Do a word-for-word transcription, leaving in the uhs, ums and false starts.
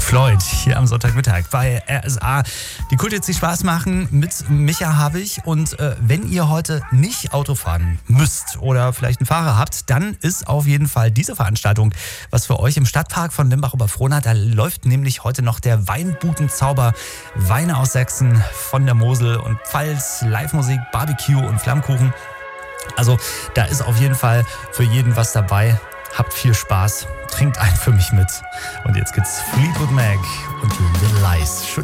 Floyd hier am Sonntagmittag bei R S A. Die Kulthits, die Spaß machen mit Micha Habich. Und äh, wenn ihr heute nicht Auto fahren müsst oder vielleicht einen Fahrer habt, dann ist auf jeden Fall diese Veranstaltung was für euch im Stadtpark von Limbach-Oberfrohna. Da läuft nämlich heute noch der Weinbudenzauber. Weine aus Sachsen, von der Mosel und Pfalz, Live-Musik, Barbecue und Flammkuchen. Also da ist auf jeden Fall für jeden was dabei. Habt viel Spaß, trinkt einen für mich mit. Und jetzt geht's Fleetwood Mac und Little Lies. Schön